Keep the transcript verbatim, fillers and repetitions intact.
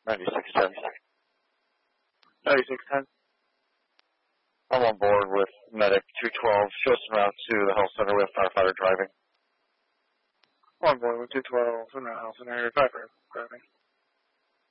ninety-six ten. ninety-six ten. I'm on board with medic two twelve. Show us en route to the health center with firefighter driving. On board with two twelve, en route health center, firefighter driving.